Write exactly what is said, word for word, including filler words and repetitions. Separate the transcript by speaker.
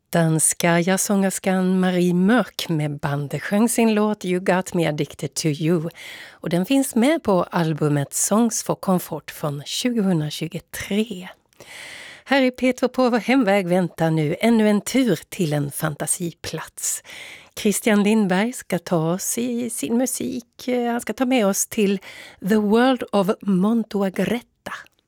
Speaker 1: Danska jazzsångerskan Marie Mørk med bandet sjöng sin låt You Got Me Addicted to You. Och den finns med på albumet Songs for Comfort från tjugohundratjugotre. Här i P två på vår hemväg väntar nu ännu en tur till en fantasiplats. Christian Lindberg ska ta oss i sin musik. Han ska ta med oss till The World of Montuagretta.